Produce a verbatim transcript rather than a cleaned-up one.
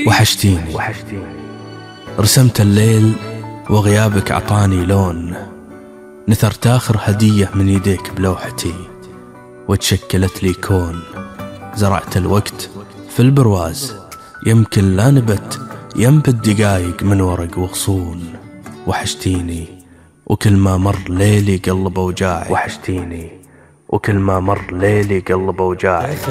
وحشتيني. رسمت الليل وغيابك عطاني لون، نثرت آخر هدية من يديك بلوحتي وتشكلت لي كون. زرعت الوقت في البرواز، يمكن لا نبت ينبت دقايق من ورق وغصون. وحشتيني وكل ما مر ليلي قلب أوجاعي. وحشتيني وكل ما مر ليلي قلب أوجاعي.